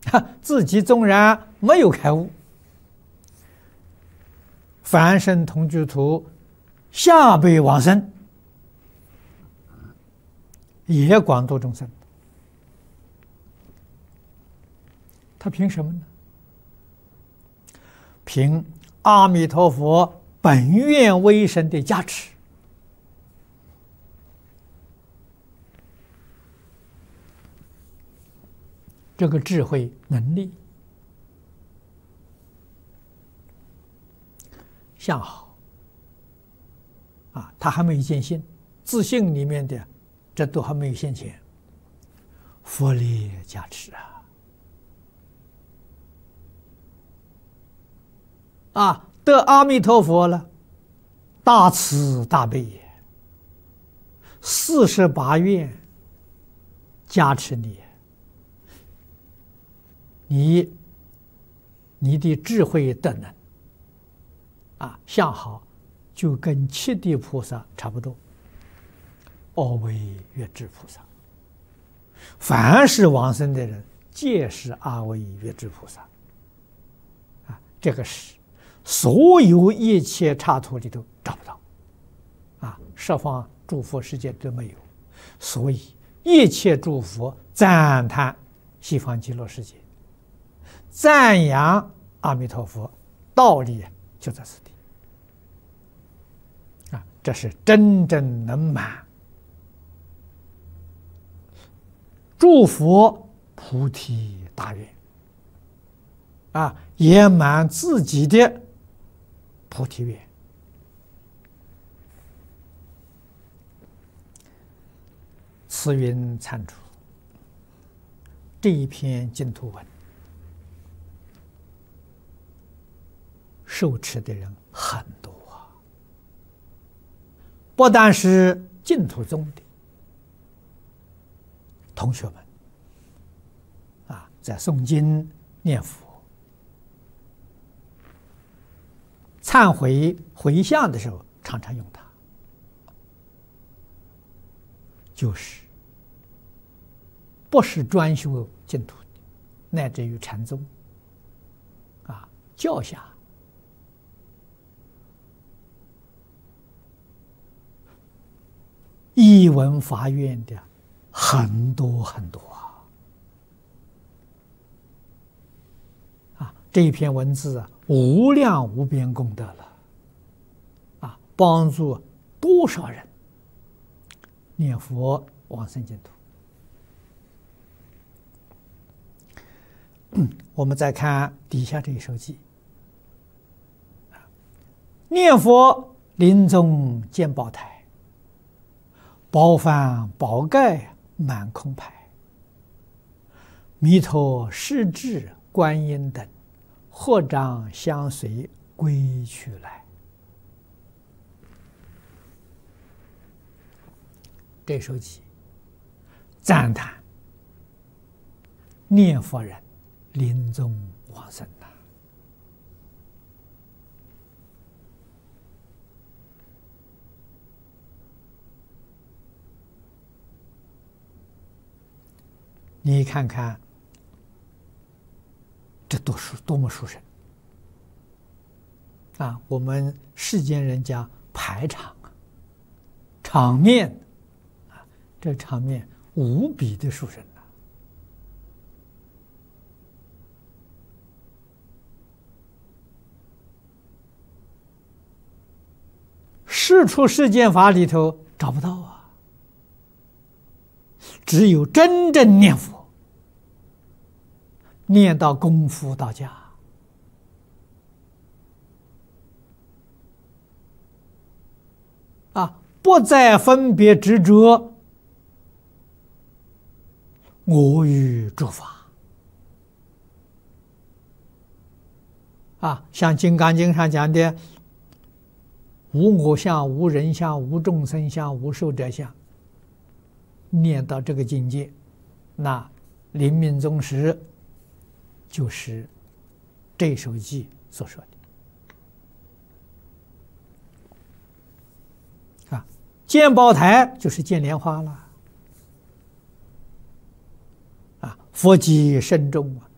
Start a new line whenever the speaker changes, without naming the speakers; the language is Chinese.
自己纵然没有开悟，凡圣同居土下辈往生，也广度众生。他凭什么呢？凭阿弥陀佛本愿威神的加持。这个智慧能力，相好啊，他还没有见性，自信里面的这都还没有现前，佛力加持得阿弥陀佛了，大慈大悲也，48愿加持你的智慧德能相好，就跟七地菩萨差不多，阿惟越致菩萨。凡是往生的人，皆是阿惟越致菩萨这个是所有一切刹土里头找不到十方诸佛世界都没有，所以一切诸佛赞叹西方极乐世界，赞扬阿弥陀佛，道理就在此地这是真正能满诸佛菩提大愿也满自己的菩提愿。慈云参主这一篇净土文，受持的人很多不但是净土宗的同学们在诵经念佛、忏悔回向的时候，常常用它，就是不是专修净土的，乃至于禅宗教下译文法院的很多很多这一篇文字无量无边功德了帮助多少人念佛往生净土。我们再看底下这一首偈，念佛临终见宝台，宝幡宝盖满空牌，弥陀世智观音等，合掌相随归去来。这首偈赞叹念佛人临终往生你看看这多么殊胜我们世间人家排场场面这场面无比的殊胜世出世间法里头找不到只有真正念佛，念到功夫到家不再分别执着我与诸法像《金刚经》上讲的无我相、无人相、无众生相、无寿者相，念到这个境界，那临命终时就是这首偈所说的见宝台就是见莲花了佛极深重